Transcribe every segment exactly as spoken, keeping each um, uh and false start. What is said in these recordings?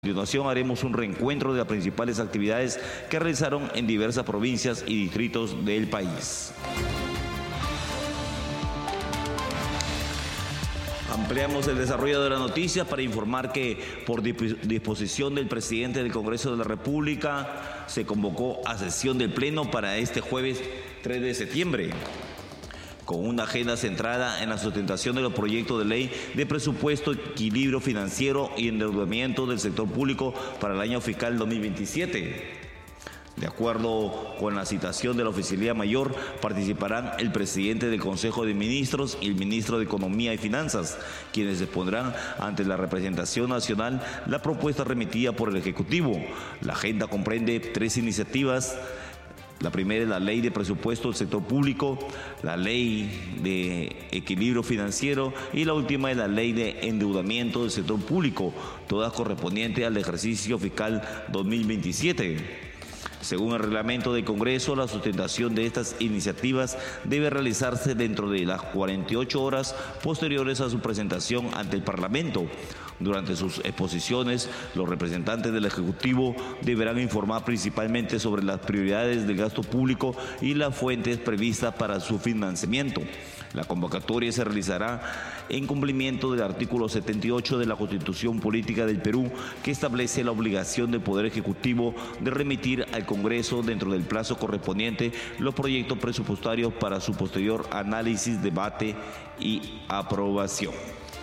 A continuación haremos un reencuentro de las principales actividades que realizaron en diversas provincias y distritos del país. Ampliamos el desarrollo de la noticia para informar que por disposición del presidente del Congreso de la República se convocó a sesión del Pleno para este jueves tres de septiembre. Con una agenda centrada en la sustentación de los proyectos de ley de presupuesto, equilibrio financiero y endeudamiento del sector público para el año fiscal dos mil veintisiete. De acuerdo con la citación de la Oficialía Mayor, participarán el presidente del Consejo de Ministros y el ministro de Economía y Finanzas, quienes expondrán ante la representación nacional la propuesta remitida por el Ejecutivo. La agenda comprende tres iniciativas. La primera es la ley de presupuesto del sector público, la ley de equilibrio financiero y la última es la ley de endeudamiento del sector público, todas correspondientes al ejercicio fiscal dos mil veintisiete. Según el reglamento del Congreso, la sustentación de estas iniciativas debe realizarse dentro de las cuarenta y ocho horas posteriores a su presentación ante el Parlamento. Durante sus exposiciones, los representantes del Ejecutivo deberán informar principalmente sobre las prioridades del gasto público y las fuentes previstas para su financiamiento. La convocatoria se realizará en cumplimiento del artículo setenta y ocho de la Constitución Política del Perú, que establece la obligación del Poder Ejecutivo de remitir al Congreso dentro del plazo correspondiente los proyectos presupuestarios para su posterior análisis, debate y aprobación.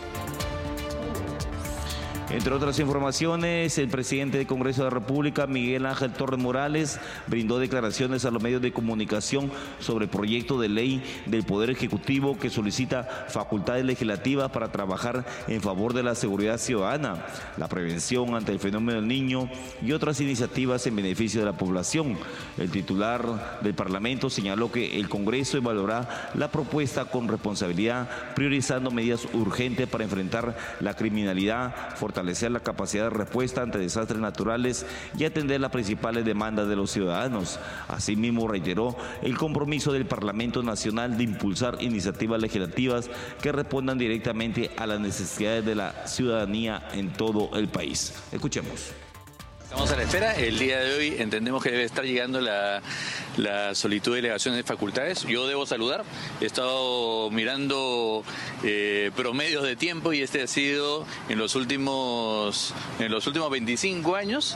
Entre otras informaciones, el presidente del Congreso de la República, Miguel Ángel Torres Morales, brindó declaraciones a los medios de comunicación sobre el proyecto de ley del Poder Ejecutivo que solicita facultades legislativas para trabajar en favor de la seguridad ciudadana, la prevención ante el fenómeno del niño y otras iniciativas en beneficio de la población. El titular del Parlamento señaló que el Congreso evaluará la propuesta con responsabilidad, priorizando medidas urgentes para enfrentar la criminalidad, fortalecer la capacidad de respuesta ante desastres naturales y atender las principales demandas de los ciudadanos. Asimismo, reiteró el compromiso del Parlamento Nacional de impulsar iniciativas legislativas que respondan directamente a las necesidades de la ciudadanía en todo el país. Escuchemos. Estamos a la espera. El día de hoy entendemos que debe estar llegando la, la solicitud de delegaciones de facultades. Yo debo saludar. He estado mirando eh, promedios de tiempo y este ha sido en los últimos, en los últimos veinticinco años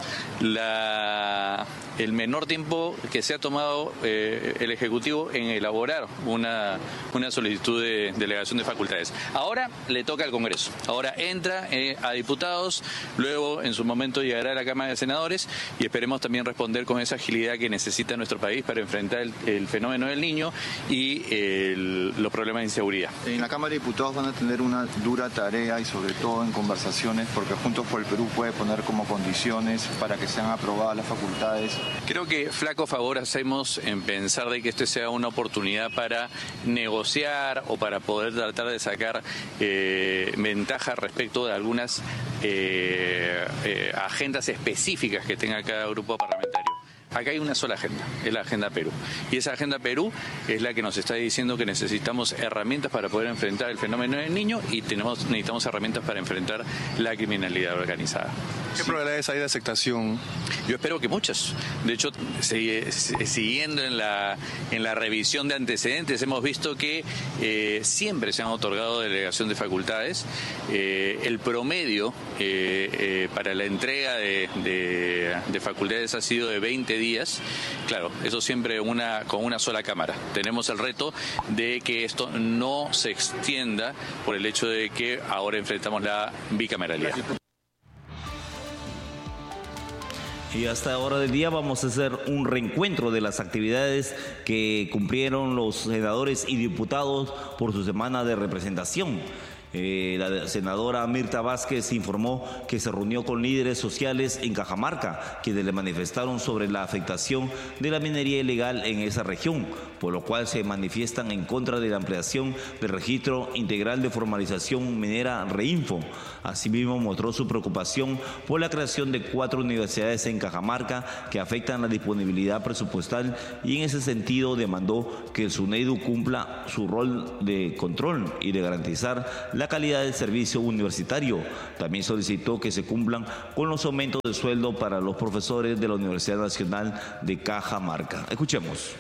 la, el menor tiempo que se ha tomado eh, el Ejecutivo en elaborar una, una solicitud de delegación de facultades. Ahora le toca al Congreso. Ahora entra eh, a diputados, luego en su momento llegará a la Cámara de Senadores y esperemos también responder con esa agilidad que necesita nuestro país para enfrentar el, el fenómeno del niño y el, los problemas de inseguridad. En la Cámara de Diputados van a tener una dura tarea y sobre todo en conversaciones porque Juntos por el Perú puede poner como condiciones para que sean aprobadas las facultades. Creo que flaco favor hacemos en pensar de que esto sea una oportunidad para negociar o para poder tratar de sacar eh, ventaja respecto de algunas eh, eh, agendas específicas que tenga cada grupo parlamentario. Acá hay una sola agenda, es la Agenda Perú. Y esa Agenda Perú es la que nos está diciendo que necesitamos herramientas para poder enfrentar el fenómeno del niño y tenemos, necesitamos herramientas para enfrentar la criminalidad organizada. ¿Qué sí. probabilidades hay de aceptación? Yo espero que muchas. De hecho, se, se, siguiendo en la, en la revisión de antecedentes, hemos visto que eh, siempre se han otorgado delegación de facultades. Eh, el promedio eh, eh, para la entrega de, de, de facultades ha sido de veinte días. Claro, eso siempre una, con una sola Cámara. Tenemos el reto de que esto no se extienda por el hecho de que ahora enfrentamos la bicameralidad. Y hasta ahora del día vamos a hacer un reencuentro de las actividades que cumplieron los senadores y diputados por su semana de representación. Eh, la senadora Mirta Vázquez informó que se reunió con líderes sociales en Cajamarca, quienes le manifestaron sobre la afectación de la minería ilegal en esa región, por lo cual se manifiestan en contra de la ampliación del registro integral de formalización minera Reinfo. Asimismo, mostró su preocupación por la creación de cuatro universidades en Cajamarca que afectan la disponibilidad presupuestal y en ese sentido demandó que el SUNEDU cumpla su rol de control y de garantizar la la calidad del servicio universitario. También solicitó que se cumplan con los aumentos de sueldo para los profesores de la Universidad Nacional de Cajamarca. Escuchemos.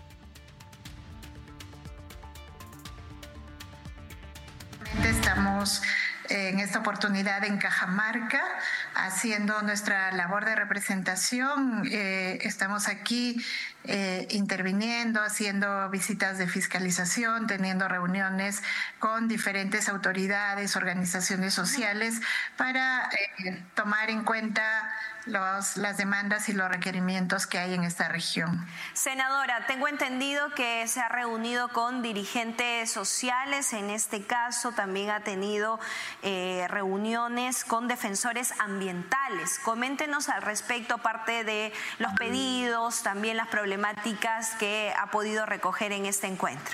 Estamos en esta oportunidad en Cajamarca haciendo nuestra labor de representación. Eh, estamos aquí eh, interviniendo, haciendo visitas de fiscalización, teniendo reuniones con diferentes autoridades, organizaciones sociales para eh, tomar en cuenta Los, las demandas y los requerimientos que hay en esta región. Senadora, tengo entendido que se ha reunido con dirigentes sociales, en este caso también ha tenido eh, reuniones con defensores ambientales. Coméntenos al respecto, aparte de los pedidos, también las problemáticas que ha podido recoger en este encuentro.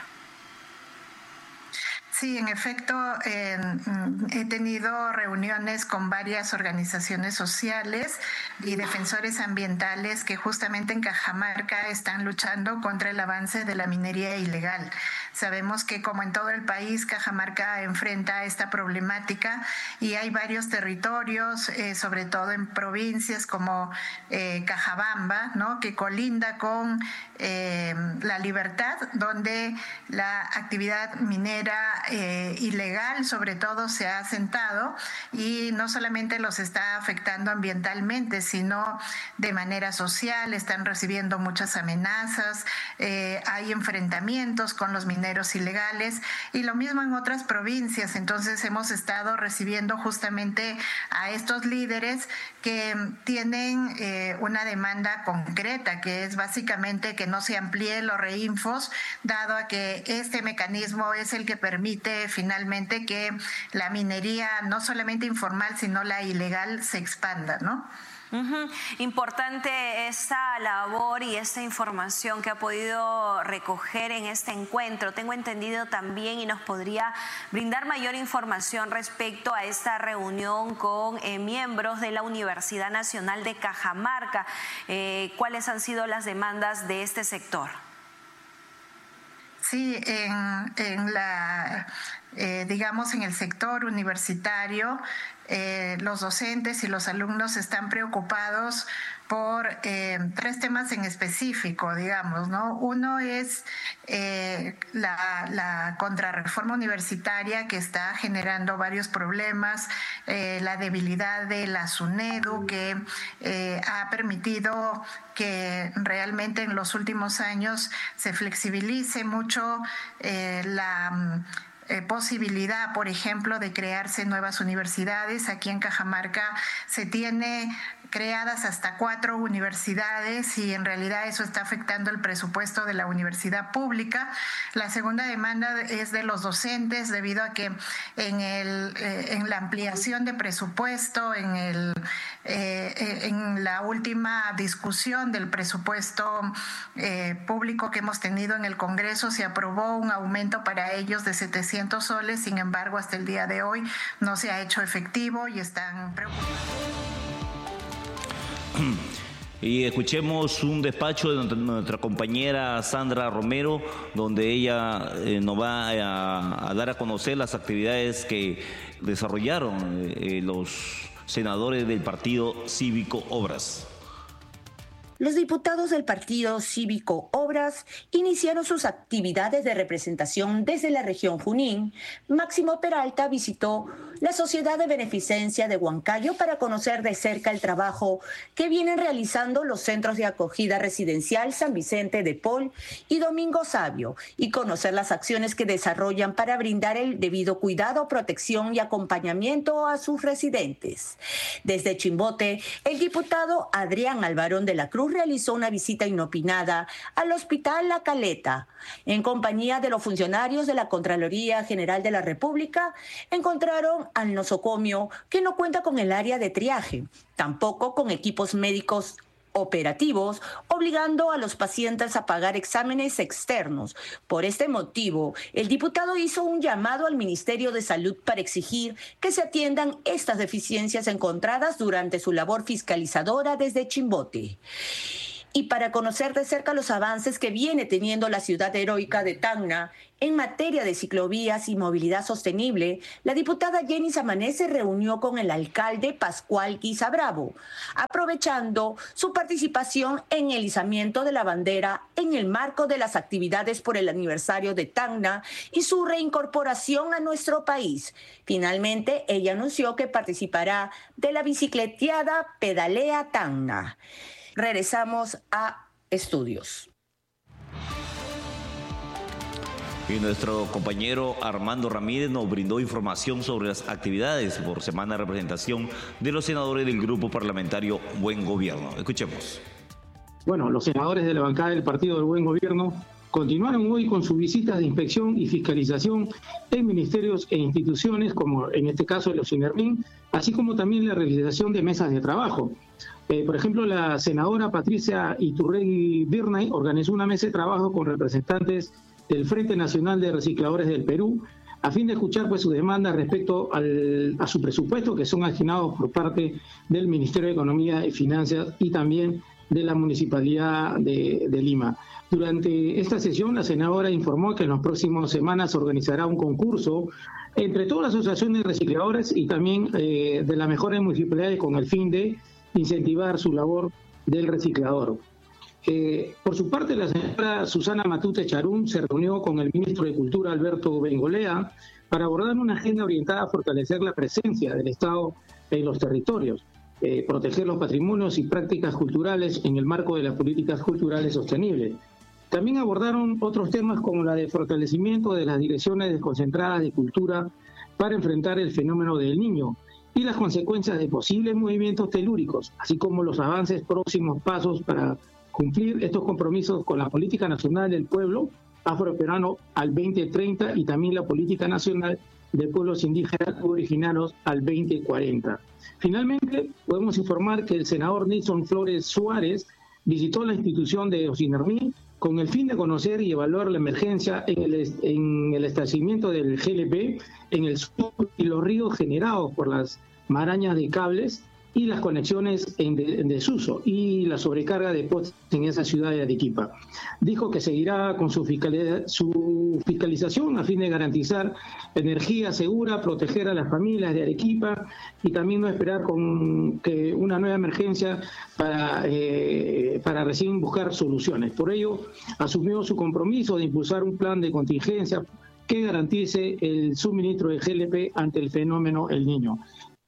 Sí, en efecto, eh, he tenido reuniones con varias organizaciones sociales y defensores ambientales que justamente en Cajamarca están luchando contra el avance de la minería ilegal. Sabemos que, como en todo el país, Cajamarca enfrenta esta problemática y hay varios territorios, eh, sobre todo en provincias como eh, Cajabamba, ¿no?, que colinda con eh, La Libertad, donde la actividad minera Eh, ilegal sobre todo se ha asentado y no solamente los está afectando ambientalmente, sino de manera social. Están recibiendo muchas amenazas, eh, hay enfrentamientos con los mineros ilegales y lo mismo en otras provincias. Entonces hemos estado recibiendo justamente a estos líderes que tienen eh, una demanda concreta, que es básicamente que no se amplíen los reinfos, dado a que este mecanismo es el que permite finalmente que la minería, no solamente informal, sino la ilegal, se expanda, ¿no? Uh-huh. Importante esta labor y esta información que ha podido recoger en este encuentro. Tengo entendido también, y nos podría brindar mayor información respecto a esta reunión con eh, miembros de la Universidad Nacional de Cajamarca. Eh, ¿Cuáles han sido las demandas de este sector? Sí, en, en la, eh, digamos, en el sector universitario, eh, los docentes y los alumnos están preocupados por eh, tres temas en específico, digamos, ¿no? Uno es eh, la, la contrarreforma universitaria, que está generando varios problemas, eh, la debilidad de la SUNEDU, que eh, ha permitido que realmente en los últimos años se flexibilice mucho eh, la Eh, posibilidad, por ejemplo, de crearse nuevas universidades. Aquí en Cajamarca se tiene creadas hasta cuatro universidades y en realidad eso está afectando el presupuesto de la universidad pública. La segunda demanda es de los docentes, debido a que en, el, eh, en la ampliación de presupuesto, en, el, eh, en la última discusión del presupuesto eh, público que hemos tenido en el Congreso, se aprobó un aumento para ellos de setecientos soles, sin embargo, hasta el día de hoy no se ha hecho efectivo y están preocupados. Y escuchemos un despacho de nuestra compañera Sandra Romero, donde ella eh, nos va a, a dar a conocer las actividades que desarrollaron eh, los senadores del Partido Cívico Obras. Los diputados del Partido Cívico Obras iniciaron sus actividades de representación desde la región Junín. Máximo Peralta visitó la Sociedad de Beneficencia de Huancayo para conocer de cerca el trabajo que vienen realizando los centros de acogida residencial San Vicente de Paul y Domingo Sabio y conocer las acciones que desarrollan para brindar el debido cuidado, protección y acompañamiento a sus residentes. Desde Chimbote, el diputado Adrián Alvarón de la Cruz realizó una visita inopinada al Hospital La Caleta. En compañía de los funcionarios de la Contraloría General de la República, encontraron al nosocomio, que no cuenta con el área de triaje, tampoco con equipos médicos operativos, obligando a los pacientes a pagar exámenes externos. Por este motivo, el diputado hizo un llamado al Ministerio de Salud para exigir que se atiendan estas deficiencias encontradas durante su labor fiscalizadora desde Chimbote. Y para conocer de cerca los avances que viene teniendo la ciudad heroica de Tacna en materia de ciclovías y movilidad sostenible, la diputada Jenny Samané se reunió con el alcalde Pascual Guisa Bravo, aprovechando su participación en el izamiento de la bandera en el marco de las actividades por el aniversario de Tacna y su reincorporación a nuestro país. Finalmente, ella anunció que participará de la bicicleteada Pedalea Tacna. Regresamos a estudios. Y nuestro compañero Armando Ramírez nos brindó información sobre las actividades por semana de representación de los senadores del Grupo Parlamentario Buen Gobierno. Escuchemos. Bueno, los senadores de la bancada del Partido del Buen Gobierno continuaron hoy con sus visitas de inspección y fiscalización en ministerios e instituciones, como en este caso el OSINERMIN, así como también la realización de mesas de trabajo. Eh, por ejemplo, la senadora Patricia Iturregui Birnay organizó una mesa de trabajo con representantes del Frente Nacional de Recicladores del Perú, a fin de escuchar pues sus demandas respecto al, a su presupuesto, que son asignados por parte del Ministerio de Economía y Finanzas y también de la Municipalidad de, de Lima. Durante esta sesión, la senadora informó que en las próximas semanas se organizará un concurso entre todas las asociaciones de recicladores y también eh, de las mejores municipalidades con el fin de incentivar su labor del reciclador. Eh, por su parte, la señora Susana Matute Charún se reunió con el ministro de Cultura, Alberto Bengolea, para abordar una agenda orientada a fortalecer la presencia del Estado en los territorios, eh, proteger los patrimonios y prácticas culturales en el marco de las políticas culturales sostenibles. También abordaron otros temas como la de fortalecimiento de las direcciones desconcentradas de cultura para enfrentar el fenómeno del Niño y las consecuencias de posibles movimientos telúricos, así como los avances próximos pasos para cumplir estos compromisos con la política nacional del pueblo afroperuano al veinte treinta y también la política nacional de pueblos indígenas originarios al veinte cuarenta. Finalmente, podemos informar que el senador Nixon Flores Suárez visitó la institución de OSINERMIN con el fin de conocer y evaluar la emergencia en el, en el establecimiento del G L P en el sur y los ríos generados por las marañas de cables y las conexiones en, de, en desuso y la sobrecarga de postes en esa ciudad de Arequipa. Dijo que seguirá con su, fiscalidad, su fiscalización a fin de garantizar energía segura, proteger a las familias de Arequipa y también no esperar con que una nueva emergencia para, eh, para recién buscar soluciones. Por ello, asumió su compromiso de impulsar un plan de contingencia que garantice el suministro de G L P ante el fenómeno El Niño.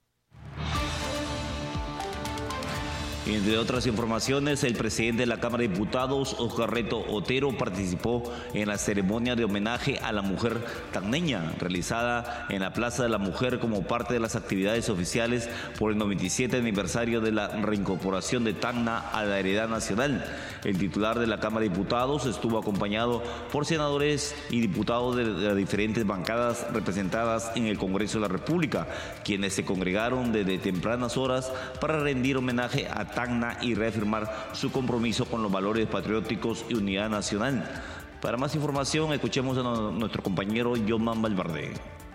Entre otras informaciones, el presidente de la Cámara de Diputados, Oscar Reto Otero, participó en la ceremonia de homenaje a la mujer tacneña, realizada en la Plaza de la Mujer como parte de las actividades oficiales por el noventa y siete aniversario de la reincorporación de Tacna a la heredad nacional. El titular de la Cámara de Diputados estuvo acompañado por senadores y diputados de las diferentes bancadas representadas en el Congreso de la República, quienes se congregaron desde tempranas horas para rendir homenaje a Tacna y reafirmar su compromiso con los valores patrióticos y unidad nacional. Para más información, escuchemos a nuestro compañero Yoman Valverde.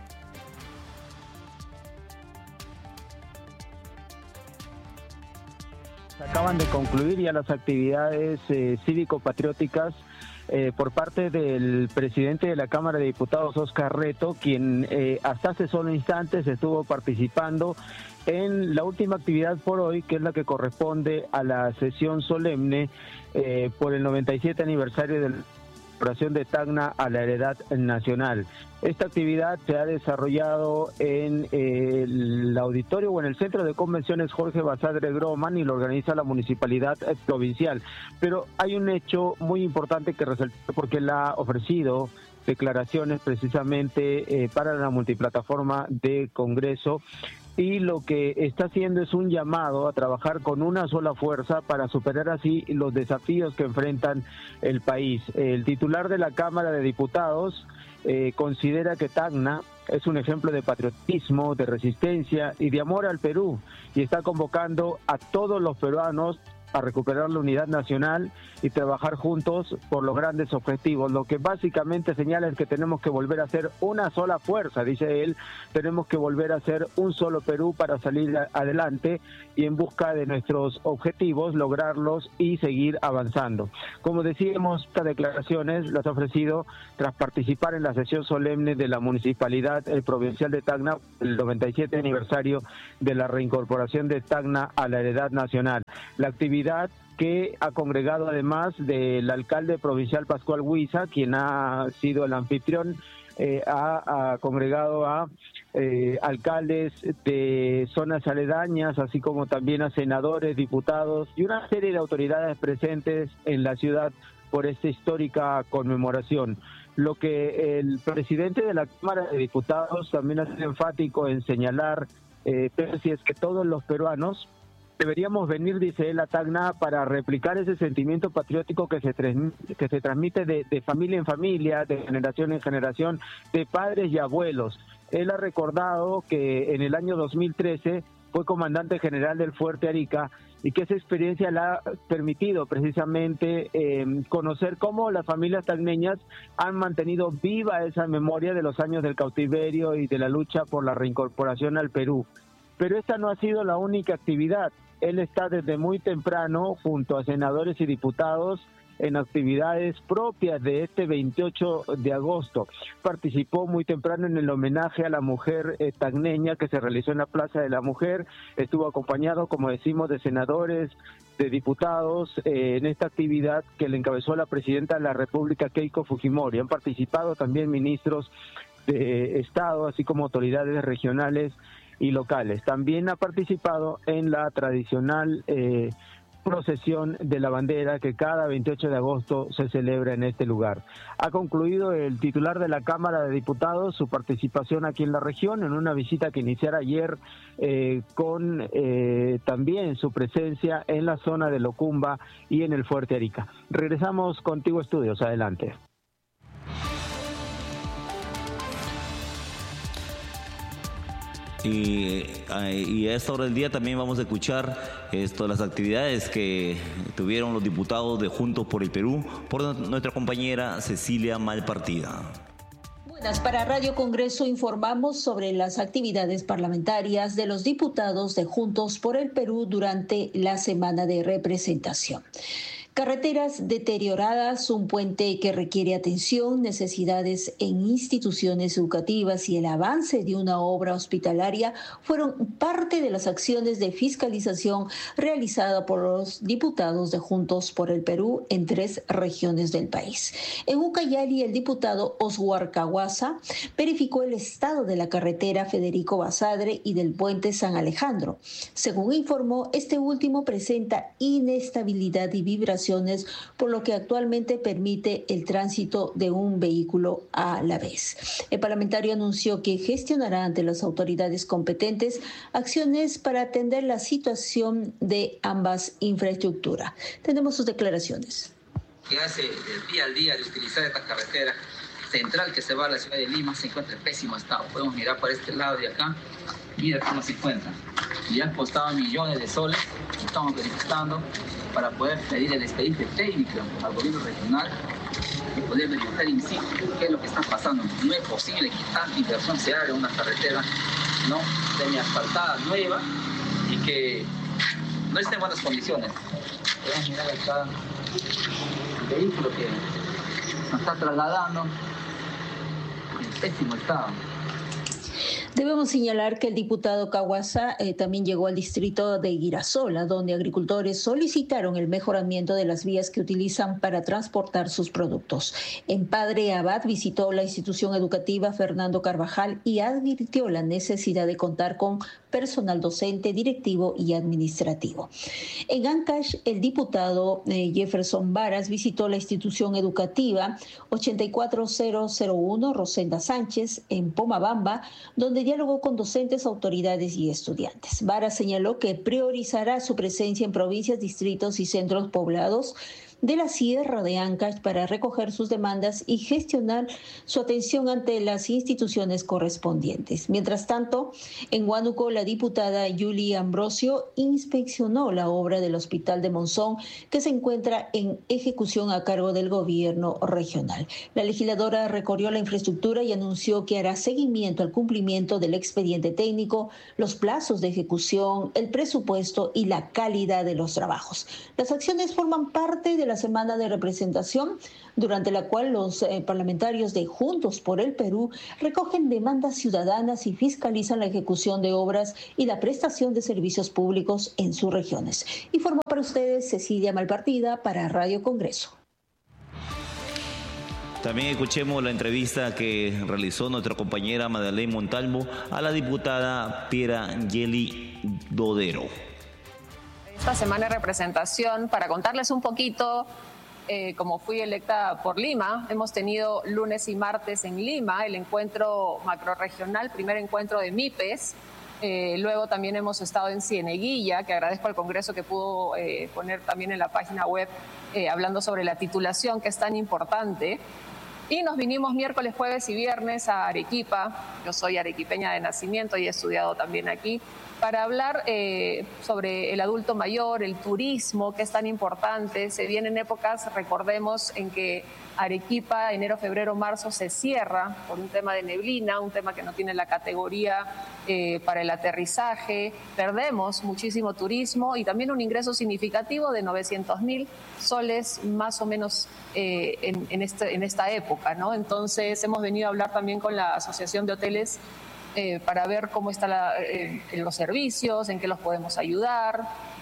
Acaban de concluir ya las actividades eh, cívico-patrióticas eh, por parte del presidente de la Cámara de Diputados, Oscar Reto, quien eh, hasta hace solo instantes estuvo participando en la última actividad por hoy, que es la que corresponde a la sesión solemne eh, por el noventa y siete aniversario de la incorporación de Tacna a la heredad nacional. Esta actividad se ha desarrollado en eh, el auditorio o en el Centro de Convenciones Jorge Basadre Groman y lo organiza la Municipalidad Provincial. Pero hay un hecho muy importante que resaltar porque la ha ofrecido declaraciones precisamente eh, para la multiplataforma de Congreso, y lo que está haciendo es un llamado a trabajar con una sola fuerza para superar así los desafíos que enfrentan el país. El titular de la Cámara de Diputados eh, considera que Tacna es un ejemplo de patriotismo, de resistencia y de amor al Perú, y está convocando a todos los peruanos a recuperar la unidad nacional y trabajar juntos por los grandes objetivos. Lo que básicamente señala es que tenemos que volver a ser una sola fuerza, dice él, tenemos que volver a ser un solo Perú para salir adelante y en busca de nuestros objetivos, lograrlos y seguir avanzando. Como decíamos, estas declaraciones las ha ofrecido tras participar en la sesión solemne de la Municipalidad el Provincial de Tacna, el noventa y siete aniversario de la reincorporación de Tacna a la heredad nacional. La actividad que ha congregado además del alcalde provincial Pascual Huiza, quien ha sido el anfitrión, eh, ha, ha congregado a eh, alcaldes de zonas aledañas, así como también a senadores, diputados y una serie de autoridades presentes en la ciudad por esta histórica conmemoración. Lo que el presidente de la Cámara de Diputados también ha sido enfático en señalar, eh, pero si es que todos los peruanos deberíamos venir, dice él, a Tacna para replicar ese sentimiento patriótico que se, que se transmite de, de familia en familia, de generación en generación, de padres y abuelos. Él ha recordado que en el año dos mil trece fue comandante general del Fuerte Arica y que esa experiencia le ha permitido precisamente eh, conocer cómo las familias tacneñas han mantenido viva esa memoria de los años del cautiverio y de la lucha por la reincorporación al Perú. Pero esta no ha sido la única actividad. Él está desde muy temprano junto a senadores y diputados en actividades propias de este veintiocho de agosto. Participó muy temprano en el homenaje a la mujer eh, tacneña que se realizó en la Plaza de la Mujer. Estuvo acompañado, como decimos, de senadores, de diputados eh, en esta actividad que le encabezó la presidenta de la República, Keiko Fujimori. Han participado también ministros de Estado, así como autoridades regionales y locales. También ha participado en la tradicional eh, procesión de la bandera que cada veintiocho de agosto se celebra en este lugar. Ha concluido el titular de la Cámara de Diputados su participación aquí en la región en una visita que iniciara ayer eh, con eh, también su presencia en la zona de Locumba y en el Fuerte Arica. Regresamos contigo, estudios. Adelante. Y, y a esta hora del día también vamos a escuchar esto, las actividades que tuvieron los diputados de Juntos por el Perú por nuestra compañera Cecilia Malpartida. Buenas, para Radio Congreso informamos sobre las actividades parlamentarias de los diputados de Juntos por el Perú durante la semana de representación. Carreteras deterioradas, un puente que requiere atención, necesidades en instituciones educativas y el avance de una obra hospitalaria fueron parte de las acciones de fiscalización realizada por los diputados de Juntos por el Perú en tres regiones del país. En Ucayali, el diputado Oswar Caguasa verificó el estado de la carretera Federico Basadre y del puente San Alejandro. Según informó, este último presenta inestabilidad y vibración, por lo que actualmente permite el tránsito de un vehículo a la vez. El parlamentario anunció que gestionará ante las autoridades competentes acciones para atender la situación de ambas infraestructuras. Tenemos sus declaraciones. Que hace el día al día de utilizar esta carretera central que se va a la ciudad de Lima se encuentra en pésimo estado. Podemos mirar por este lado de acá, mira cómo se encuentra. Y han costado millones de soles, estamos verificando para poder pedir el expediente técnico al gobierno regional y poder verificar in situ qué es lo que está pasando. No es posible que tanta inversión se haga en una carretera no semi-asfaltada, nueva, y que no esté en buenas condiciones. Podemos mirar acá el vehículo que nos está trasladando en pésimo estado. Debemos señalar que el diputado Caguasa eh, también llegó al distrito de Girasola, donde agricultores solicitaron el mejoramiento de las vías que utilizan para transportar sus productos. En Padre Abad visitó la institución educativa Fernando Carvajal y advirtió la necesidad de contar con personal docente, directivo y administrativo. En Ancash, el diputado eh, Jefferson Varas visitó la institución educativa ochenta y cuatro mil uno Rosenda Sánchez en Pomabamba, donde dialogó con docentes, autoridades y estudiantes. Varas señaló que priorizará su presencia en provincias, distritos y centros poblados de la Sierra de Ancash para recoger sus demandas y gestionar su atención ante las instituciones correspondientes. Mientras tanto, en Huánuco, la diputada Yuli Ambrosio inspeccionó la obra del Hospital de Monzón, que se encuentra en ejecución a cargo del gobierno regional. La legisladora recorrió la infraestructura y anunció que hará seguimiento al cumplimiento del expediente técnico, los plazos de ejecución, el presupuesto y la calidad de los trabajos. Las acciones forman parte de la semana de representación, durante la cual los eh, parlamentarios de Juntos por el Perú recogen demandas ciudadanas y fiscalizan la ejecución de obras y la prestación de servicios públicos en sus regiones. Informó para ustedes Cecilia Malpartida para Radio Congreso. También escuchemos la entrevista que realizó nuestra compañera Madeleine Montalvo a la diputada Piera Yeli Dodero. Esta semana de representación, para contarles un poquito, eh, como fui electa por Lima, hemos tenido lunes y martes en Lima el encuentro macrorregional, primer encuentro de MIPES. Eh, luego también hemos estado en Cieneguilla, que agradezco al Congreso que pudo eh, poner también en la página web eh, hablando sobre la titulación, que es tan importante. Y nos vinimos miércoles, jueves y viernes a Arequipa. Yo soy arequipeña de nacimiento y he estudiado también aquí, para hablar eh, sobre el adulto mayor, el turismo, que es tan importante. Se vienen épocas, recordemos, en que Arequipa, enero, febrero, marzo, se cierra por un tema de neblina, un tema que no tiene la categoría eh, para el aterrizaje. Perdemos muchísimo turismo y también un ingreso significativo de novecientos mil soles más o menos eh, en, en, este, en esta época, ¿no? Entonces hemos venido a hablar también con la Asociación de Hoteles eh, para ver cómo están eh, los servicios, en qué los podemos ayudar.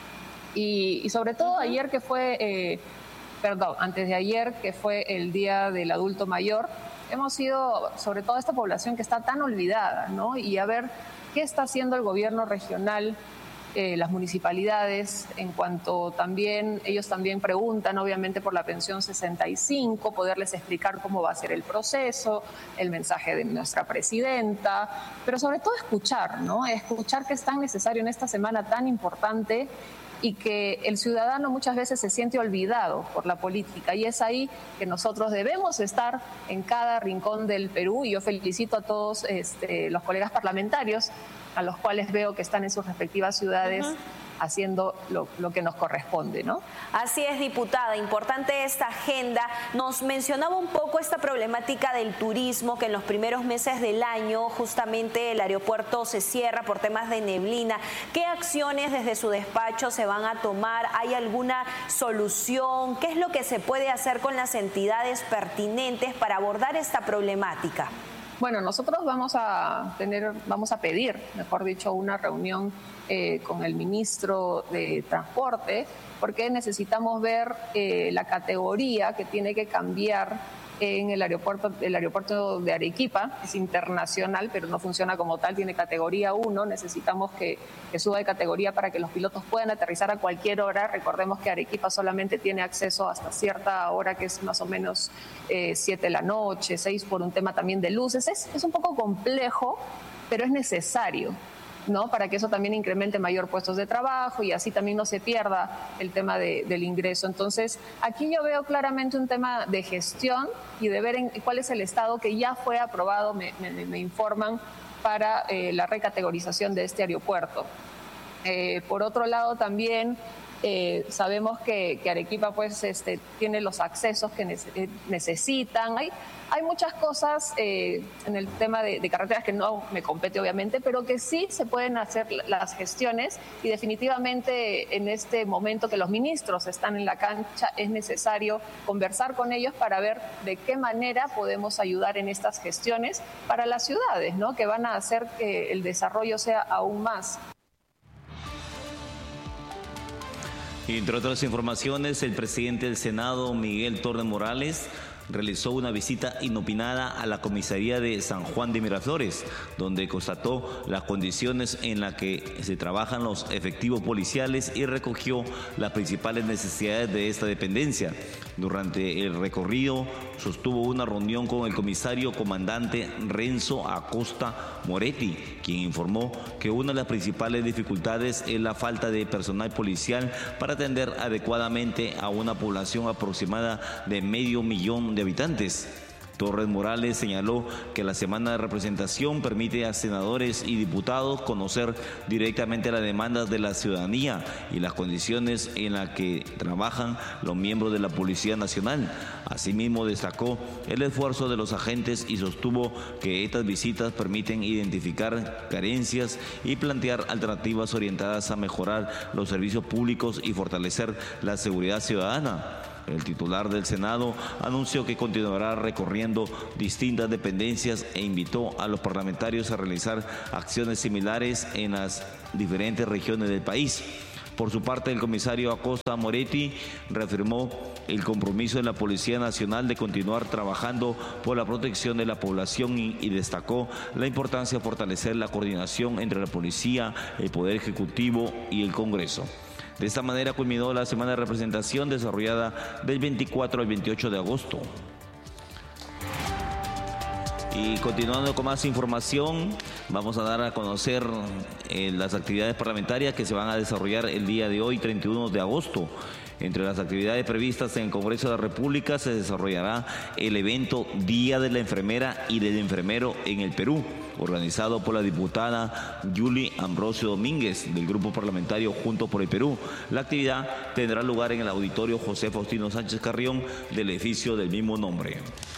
Y, y sobre todo ayer que fue... Eh, Perdón, antes de ayer, que fue el Día del Adulto Mayor, hemos ido, sobre todo esta población que está tan olvidada, ¿no? Y a ver qué está haciendo el gobierno regional, eh, las municipalidades, en cuanto también, ellos también preguntan, obviamente, por la pensión sesenta y cinco, poderles explicar cómo va a ser el proceso, el mensaje de nuestra presidenta, pero sobre todo escuchar, ¿no? Escuchar que es tan necesario en esta semana tan importante, y que el ciudadano muchas veces se siente olvidado por la política, y es ahí que nosotros debemos estar en cada rincón del Perú. Y yo felicito a todos este, los colegas parlamentarios, a los cuales veo que están en sus respectivas ciudades uh-huh. haciendo lo, lo que nos corresponde, ¿no? Así es, diputada, importante esta agenda. Nos mencionaba un poco esta problemática del turismo, que en los primeros meses del año justamente el aeropuerto se cierra por temas de neblina. ¿Qué acciones desde su despacho se van a tomar? ¿Hay alguna solución? ¿Qué es lo que se puede hacer con las entidades pertinentes para abordar esta problemática? Bueno, nosotros vamos a tener, vamos a pedir, mejor dicho, una reunión eh, con el ministro de Transporte, porque necesitamos ver eh, la categoría que tiene que cambiar en el aeropuerto, el aeropuerto de Arequipa. Es internacional, pero no funciona como tal, tiene categoría uno. Necesitamos que, que suba de categoría para que los pilotos puedan aterrizar a cualquier hora. Recordemos que Arequipa solamente tiene acceso hasta cierta hora, que es más o menos eh, siete de la noche, seis por un tema también de luces. Es, es un poco complejo, pero es necesario, ¿no? Para que eso también incremente mayor puestos de trabajo y así también no se pierda el tema de, del ingreso. Entonces, aquí yo veo claramente un tema de gestión y de ver en cuál es el estado que ya fue aprobado, me, me, me informan, para eh, la recategorización de este aeropuerto. Eh, por otro lado, también eh, sabemos que, que Arequipa pues, este, tiene los accesos que nece- necesitan. Hay, Hay muchas cosas eh, en el tema de, de carreteras que no me compete, obviamente, pero que sí se pueden hacer las gestiones, y definitivamente en este momento que los ministros están en la cancha es necesario conversar con ellos para ver de qué manera podemos ayudar en estas gestiones para las ciudades, ¿no? Que van a hacer que el desarrollo sea aún más. Y entre otras informaciones, el presidente del Senado, Miguel Torre Morales, realizó una visita inopinada a la comisaría de San Juan de Miraflores, donde constató las condiciones en las que se trabajan los efectivos policiales y recogió las principales necesidades de esta dependencia. Durante el recorrido sostuvo una reunión con el comisario comandante Renzo Acosta Moretti, quien informó que una de las principales dificultades es la falta de personal policial para atender adecuadamente a una población aproximada de medio millón de habitantes. Torres Morales señaló que la semana de representación permite a senadores y diputados conocer directamente las demandas de la ciudadanía y las condiciones en las que trabajan los miembros de la Policía Nacional. Asimismo, destacó el esfuerzo de los agentes y sostuvo que estas visitas permiten identificar carencias y plantear alternativas orientadas a mejorar los servicios públicos y fortalecer la seguridad ciudadana. El titular del Senado anunció que continuará recorriendo distintas dependencias e invitó a los parlamentarios a realizar acciones similares en las diferentes regiones del país. Por su parte, el comisario Acosta Moretti reafirmó el compromiso de la Policía Nacional de continuar trabajando por la protección de la población y, y destacó la importancia de fortalecer la coordinación entre la Policía, el Poder Ejecutivo y el Congreso. De esta manera culminó la semana de representación desarrollada del veinticuatro al veintiocho de agosto. Y continuando con más información, vamos a dar a conocer eh, las actividades parlamentarias que se van a desarrollar el día de hoy, treinta y uno de agosto. Entre las actividades previstas en el Congreso de la República se desarrollará el evento Día de la Enfermera y del Enfermero en el Perú, organizado por la diputada Yuli Ambrosio Domínguez del Grupo Parlamentario Juntos por el Perú. La actividad tendrá lugar en el auditorio José Faustino Sánchez Carrión del edificio del mismo nombre.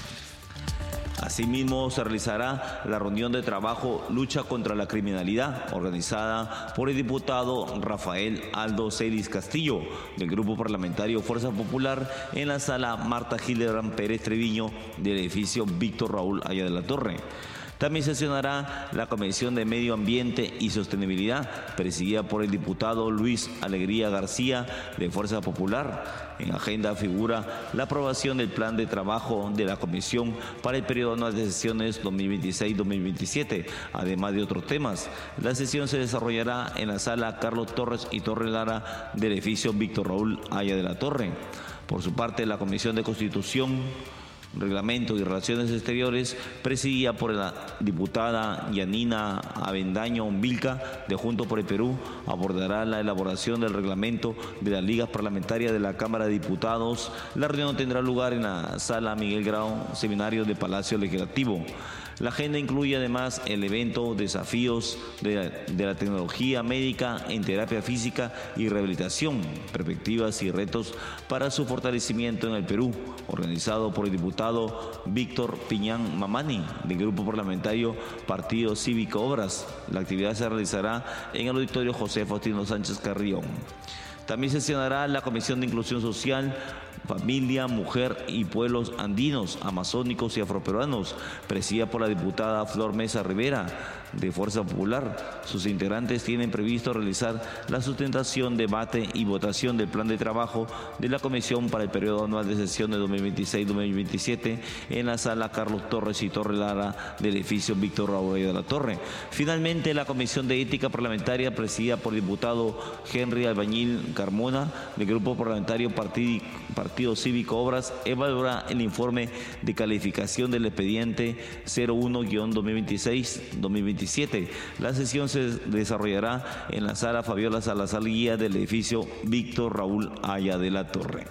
Asimismo, se realizará la reunión de trabajo Lucha contra la Criminalidad, organizada por el diputado Rafael Aldo Celis Castillo, del Grupo Parlamentario Fuerza Popular, en la sala Marta Hildebrand Pérez Treviño del edificio Víctor Raúl Aya de la Torre. También sesionará la Comisión de Medio Ambiente y Sostenibilidad, presidida por el diputado Luis Alegría García, de Fuerza Popular. En agenda figura la aprobación del plan de trabajo de la Comisión para el periodo anual de sesiones dos mil veintiséis dos mil veintisiete, además de otros temas. La sesión se desarrollará en la sala Carlos Torres y Torre Lara del edificio Víctor Raúl Aya de la Torre. Por su parte, la Comisión de Constitución, Reglamento y Relaciones Exteriores, presidida por la diputada Yanina Avendaño Vilca de Juntos por el Perú, abordará la elaboración del reglamento de las ligas parlamentarias de la Cámara de Diputados. La reunión tendrá lugar en la sala Miguel Grau, seminario del Palacio Legislativo. La agenda incluye además el evento Desafíos de la, de la Tecnología Médica en Terapia Física y Rehabilitación, Perspectivas y Retos para su Fortalecimiento en el Perú, organizado por el diputado Víctor Piñán Mamani, del Grupo Parlamentario Partido Cívico Obras. La actividad se realizará en el auditorio José Faustino Sánchez Carrión. También sesionará la Comisión de Inclusión Social, Familia, Mujer y Pueblos Andinos, Amazónicos y Afroperuanos, presidida por la diputada Flor Mesa Rivera, de Fuerza Popular. Sus integrantes tienen previsto realizar la sustentación, debate y votación del plan de trabajo de la Comisión para el periodo anual de sesiones dos mil veintiséis dos mil veintisiete en la sala Carlos Torres y Torre Lara del edificio Víctor Raúl de la Torre. Finalmente, la Comisión de Ética Parlamentaria, presidida por el diputado Henry Albañil Carmona, del Grupo Parlamentario Partido, Partido Cívico Obras, evaluará el informe de calificación del expediente cero uno guión dos mil veintiséis dos mil veintisiete. La sesión se desarrollará en la sala Fabiola Salazar Guía del edificio Víctor Raúl Aya de la Torre.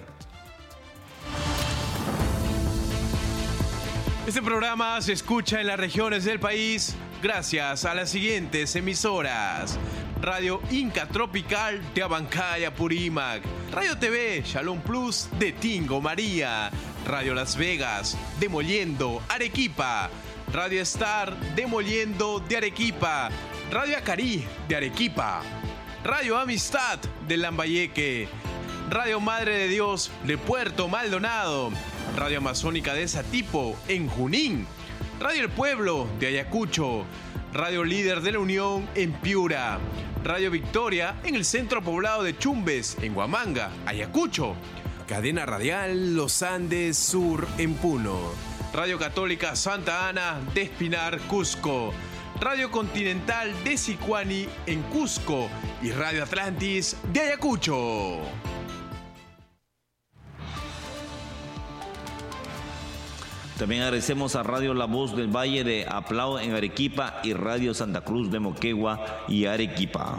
Este programa se escucha en las regiones del país gracias a las siguientes emisoras: Radio Inca Tropical de Abancay, Apurímac, Radio T V Shalom Plus de Tingo María, Radio Las Vegas de Mollendo, Arequipa, Radio Star de Mollendo de Arequipa, Radio Acarí de Arequipa, Radio Amistad de Lambayeque, Radio Madre de Dios de Puerto Maldonado, Radio Amazónica de Satipo en Junín, Radio El Pueblo de Ayacucho, Radio Líder de la Unión en Piura, Radio Victoria en el centro poblado de Chumbes en Huamanga, Ayacucho, Cadena Radial Los Andes Sur en Puno. Radio Católica Santa Ana de Espinar, Cusco. Radio Continental de Sicuani en Cusco. Y Radio Atlantis de Ayacucho. También agradecemos a Radio La Voz del Valle de Aplao en Arequipa y Radio Santa Cruz de Moquegua y Arequipa.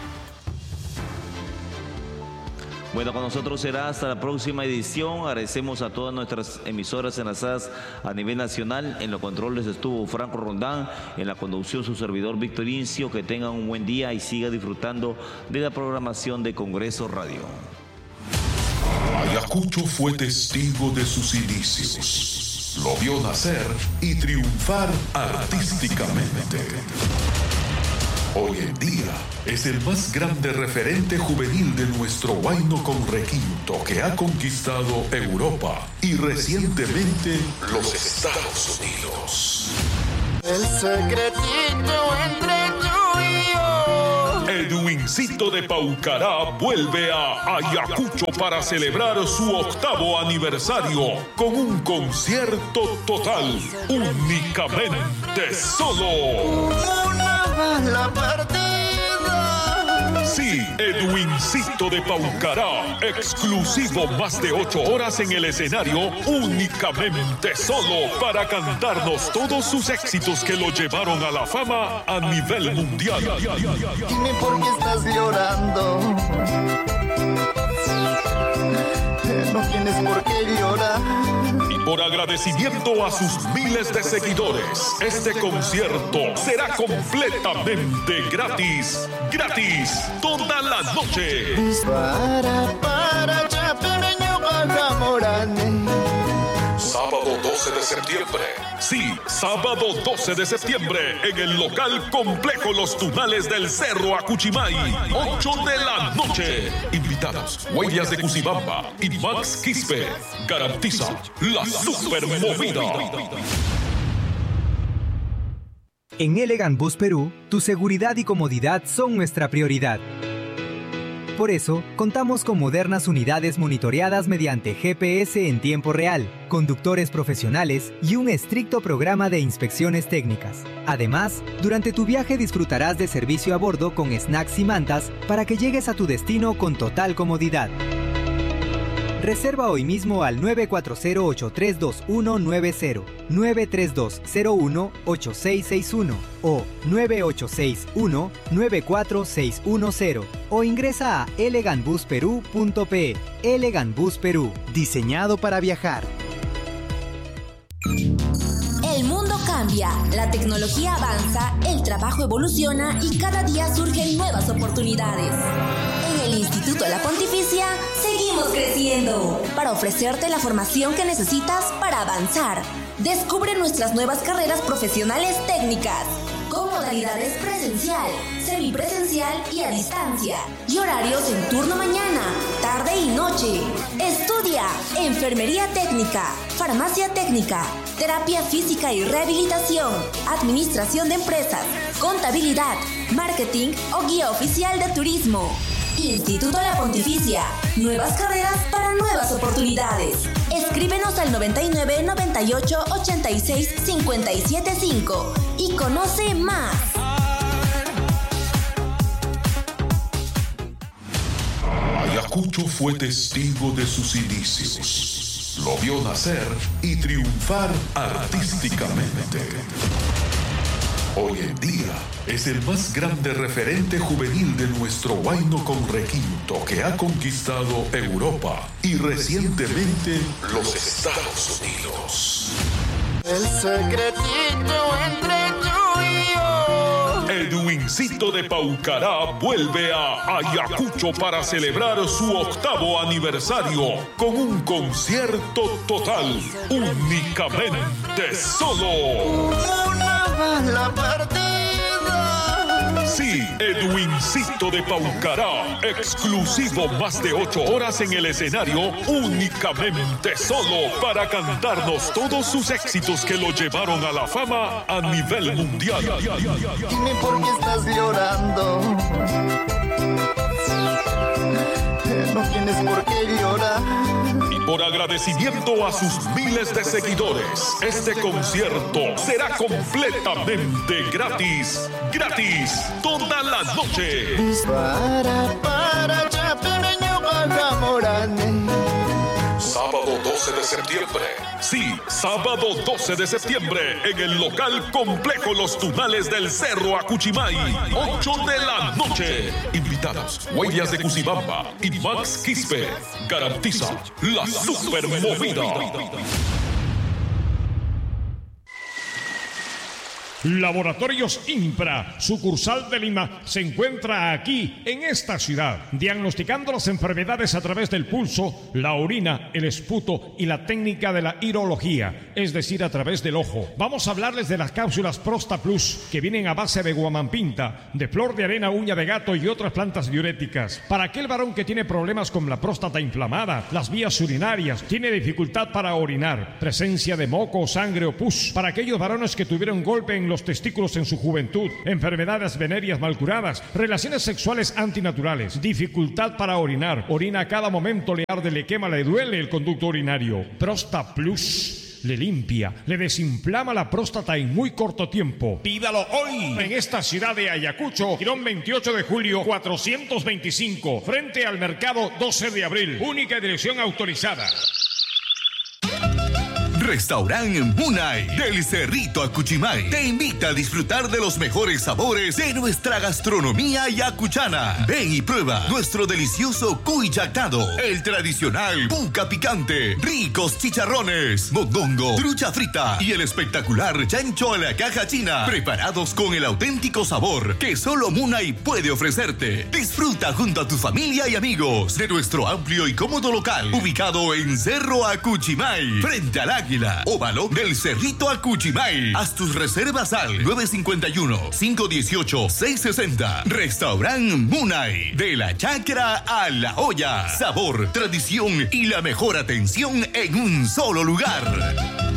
Bueno, con nosotros será hasta la próxima edición. Agradecemos a todas nuestras emisoras enlazadas a nivel nacional. En los controles estuvo Franco Rondán, en la conducción su servidor Víctor Incio. Que tengan un buen día y siga disfrutando de la programación de Congreso Radio. Ayacucho fue testigo de sus inicios. Lo vio nacer y triunfar artísticamente. Hoy en día es el más grande referente juvenil de nuestro Huayno con requinto, que ha conquistado Europa y recientemente los Estados Unidos. El secretito entre tú y yo. Edwincito de Paucará vuelve a Ayacucho para celebrar su octavo aniversario con un concierto total, únicamente solo. La partida. Sí, Edwincito de Paucará, exclusivo más de ocho horas en el escenario, únicamente solo para cantarnos todos sus éxitos que lo llevaron a la fama a nivel mundial. Dime por qué estás llorando. No tienes por qué llorar. Y por agradecimiento a sus miles de seguidores, este concierto será completamente gratis. Gratis toda la noche. Para, para, chapemeño, Guajamorane. Sábado doce de septiembre. Sí, sábado doce de septiembre en el local Complejo Los Tunales del Cerro Acuchimay. ocho de la noche. Invitados, Huellas de Cusibamba y Max Quispe. Garantiza la super movida. En Elegant Bus Perú, tu seguridad y comodidad son nuestra prioridad. Por eso, contamos con modernas unidades monitoreadas mediante G P S en tiempo real, conductores profesionales y un estricto programa de inspecciones técnicas. Además, durante tu viaje disfrutarás de servicio a bordo con snacks y mantas para que llegues a tu destino con total comodidad. Reserva hoy mismo al nueve cuatro cero, ocho tres dos uno nueve cero, nueve tres dos cero uno, ocho seis seis uno o nueve ocho seis uno, nueve cuatro seis uno cero o ingresa a elegant bus perú punto pe. Elegant Bus Perú, diseñado para viajar. El mundo cambia, la tecnología avanza, el trabajo evoluciona y cada día surgen nuevas oportunidades. En el Instituto La Pontificia seguimos creciendo para ofrecerte la formación que necesitas para avanzar. Descubre nuestras nuevas carreras profesionales técnicas con modalidades presencial, semipresencial y a distancia y horarios en turno mañana, tarde y noche. Estudia enfermería técnica, farmacia técnica, terapia física y rehabilitación, administración de empresas, contabilidad, marketing o guía oficial de turismo. Instituto La Pontificia, nuevas carreras para nuevas oportunidades. Escríbenos al noventa y nueve, noventa y ocho, ochenta y seis, cincuenta y siete cinco y conoce más. Ayacucho fue testigo de sus inicios. Lo vio nacer y triunfar artísticamente. Hoy en día es el más grande referente juvenil de nuestro Huayno con requinto, que ha conquistado Europa y recientemente los Estados Unidos. El secretito entre tú y yo. Edwincito de Paucará vuelve a Ayacucho para celebrar su octavo aniversario con un concierto total, únicamente solo. La partida. Sí, Edwincito de Paucará, exclusivo más de ocho horas en el escenario, únicamente solo para cantarnos todos sus éxitos que lo llevaron a la fama a nivel mundial. Dime por qué estás llorando. No tienes por qué llorar. Y por agradecimiento a sus miles de seguidores, este concierto será completamente gratis. Gratis, toda la noche. Dispara para Chapemeño Guajamorane. Sábado doce de septiembre. Sí, sábado doce de septiembre en el local Complejo Los Tunales del Cerro Acuchimay. ocho de la noche. Invitados, Huellas de Cusibamba y Max Quispe. Garantiza la super movida. Laboratorios Impra, sucursal de Lima, se encuentra aquí, en esta ciudad, diagnosticando las enfermedades a través del pulso, la orina, el esputo y la técnica de la irología, es decir, a través del ojo. Vamos a hablarles de las cápsulas Prosta Plus, que vienen a base de guamampinta, de flor de arena, uña de gato y otras plantas diuréticas. Para aquel varón que tiene problemas con la próstata inflamada, las vías urinarias, tiene dificultad para orinar, presencia de moco, sangre o pus. Para aquellos varones que tuvieron golpe en los testículos en su juventud, enfermedades venéreas mal curadas, relaciones sexuales antinaturales, dificultad para orinar, orina a cada momento, le arde, le quema, le duele el conducto urinario. Prosta Plus le limpia, le desinflama la próstata en muy corto tiempo. Pídalo hoy en esta ciudad de Ayacucho, Girón veintiocho de julio cuatrocientos veinticinco, frente al mercado doce de abril. Única dirección autorizada. Restaurante Munay del Cerrito Acuchimay te invita a disfrutar de los mejores sabores de nuestra gastronomía yacuchana. Ven y prueba nuestro delicioso cuy yactado, el tradicional puca picante, ricos chicharrones, mondongo, trucha frita y el espectacular chancho a la caja china, preparados con el auténtico sabor que solo Munay puede ofrecerte. Disfruta junto a tu familia y amigos de nuestro amplio y cómodo local, ubicado en Cerro Acuchimay, frente al Águila, óvalo del Cerrito Acuchimay. Haz tus reservas al nueve cinco uno, cinco uno ocho, seis seis cero. Restaurante Munay, de la chacra a la olla. Sabor, tradición y la mejor atención en un solo lugar.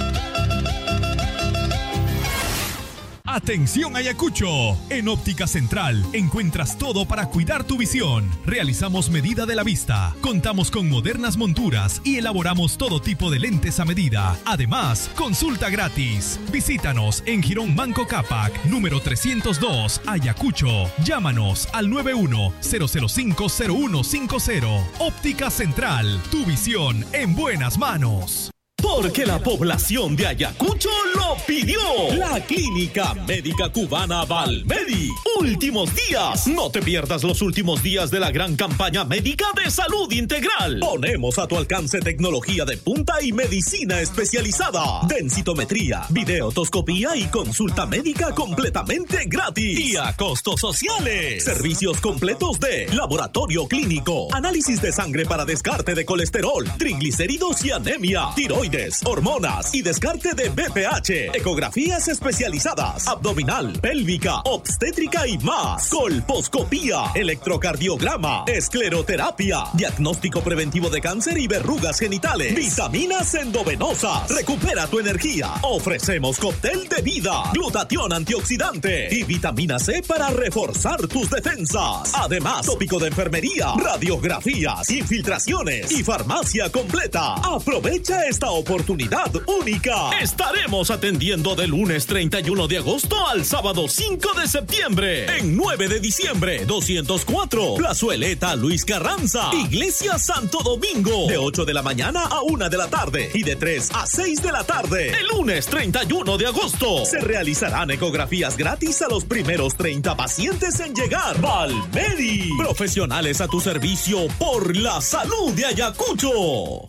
Atención Ayacucho, en Óptica Central encuentras todo para cuidar tu visión. Realizamos medida de la vista, contamos con modernas monturas y elaboramos todo tipo de lentes a medida. Además, consulta gratis. Visítanos en Girón Manco Cápac, número trescientos dos, Ayacucho. Llámanos al nueve uno cero cero cinco cero uno cinco cero. Óptica Central, tu visión en buenas manos. Porque la población de Ayacucho lo pidió. La Clínica Médica Cubana Valmedi. Últimos días. No te pierdas los últimos días de la gran campaña médica de salud integral. Ponemos a tu alcance tecnología de punta y medicina especializada. Densitometría, videotoscopía y consulta médica completamente gratis. Y a costos sociales. Servicios completos de laboratorio clínico, análisis de sangre para descarte de colesterol, triglicéridos y anemia, tiroides, hormonas y descarte de B P H, ecografías especializadas, abdominal, pélvica, obstétrica y más, colposcopía, electrocardiograma, escleroterapia, diagnóstico preventivo de cáncer y verrugas genitales, vitaminas endovenosas, recupera tu energía, ofrecemos cóctel de vida, glutatión antioxidante y vitamina C para reforzar tus defensas, además tópico de enfermería, radiografías, infiltraciones y farmacia completa. Aprovecha esta oportunidad única. Estaremos atendiendo del lunes treinta y uno de agosto al sábado cinco de septiembre. En nueve de diciembre, doscientos cuatro, Plazueleta Luis Carranza, Iglesia Santo Domingo, de ocho de la mañana a una de la tarde y de tres a seis de la tarde. El lunes treinta y uno de agosto se realizarán ecografías gratis a los primeros treinta pacientes en llegar. Valmedi, profesionales a tu servicio por la salud de Ayacucho.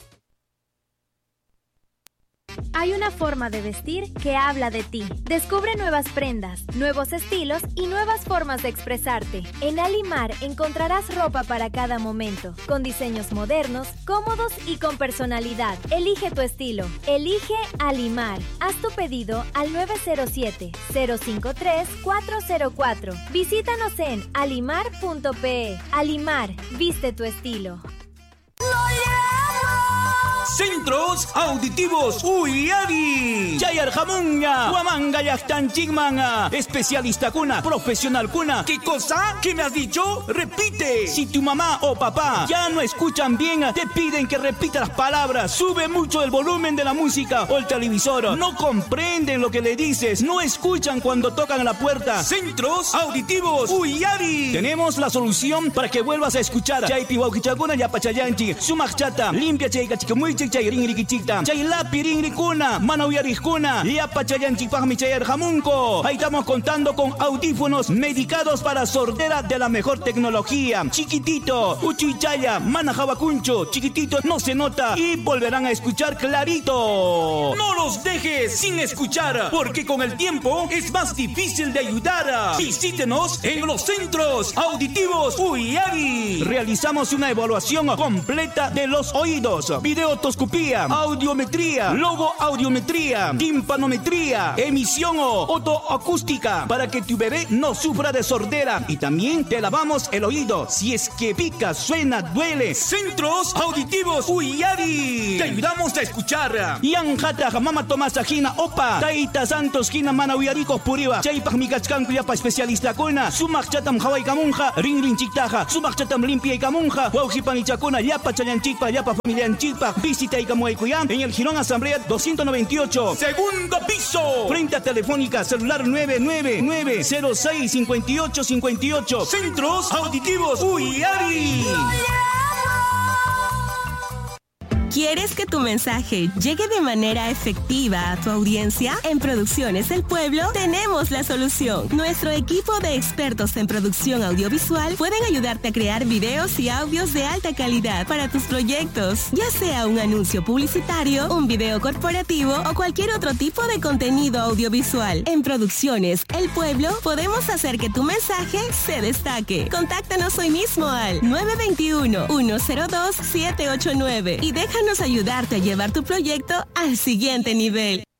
Hay una forma de vestir que habla de ti. Descubre nuevas prendas, nuevos estilos y nuevas formas de expresarte. En Alimar encontrarás ropa para cada momento, con diseños modernos, cómodos y con personalidad. Elige tu estilo. Elige Alimar. Haz tu pedido al nueve cero siete, cero cinco tres, cuatro cero cuatro. Visítanos en alimar punto pe. Alimar, viste tu estilo. Centros Auditivos Uyari. Chayar Jamunga, Huamanga Yachtan Chigmanga. Especialista cuna, profesional cuna. ¿Qué cosa? ¿Qué me has dicho? Repite. Si tu mamá o papá ya no escuchan bien, te piden que repita las palabras. Sube mucho el volumen de la música o el televisor. No comprenden lo que le dices. No escuchan cuando tocan la puerta. Centros Auditivos Uyari. Tenemos la solución para que vuelvas a escuchar. Chay piwaukichakuna ya pachayanchi. Sumachata. Limpia chay kachikamuichik chay ringrikichikta. Chay lapi ringrikuna. Mana uyarikuna. Ya pachayanchi pahmi chayar jamunko. Ahí estamos contando con audífonos medicados para sordera de la mejor tecnología. Chiquitito. Uchichaya. Mana jabacuncho. Chiquitito no se nota. Y volverán a escuchar clarito. No los dejes sin escuchar. Porque con el tiempo es más difícil de ayudar. Visítenos en los Centros Auditivos Uyari. Realizamos una evaluación completa de los oídos, videotoscopía, audiometría, logoaudiometría, timpanometría, emisión o otoacústica para que tu bebé no sufra de sordera. Y también te lavamos el oído si es que pica, suena, duele. Centros Auditivos Uyari. Te ayudamos a escuchar. Yanjata mama tomasajina opa. Taita Santos Gina mana uyaricos puriba. Chaypaj mikachkanku yapa especialista kuna. Sumak chatam hawai kamunja. Ring ring chiktaja. Sumak chatam limpia y kamunja. Waujipan y chakuna. Yapa chayanchikpa. Yapa familia anchikpa. Visita y kamuaykuyan. En el Girón Asamblea doscientos noventa y ocho. Segundo piso. Frente a Telefónica. Celular nueve nueve nueve cero seis cinco ocho cinco ocho. Centros Auditivos Uyari. ¿Quieres que tu mensaje llegue de manera efectiva a tu audiencia? En Producciones El Pueblo tenemos la solución. Nuestro equipo de expertos en producción audiovisual pueden ayudarte a crear videos y audios de alta calidad para tus proyectos, ya sea un anuncio publicitario, un video corporativo o cualquier otro tipo de contenido audiovisual. En Producciones El Pueblo podemos hacer que tu mensaje se destaque. Contáctanos hoy mismo al nueve dos uno, uno cero dos, siete ocho nueve y deja ayudarte a llevar tu proyecto al siguiente nivel.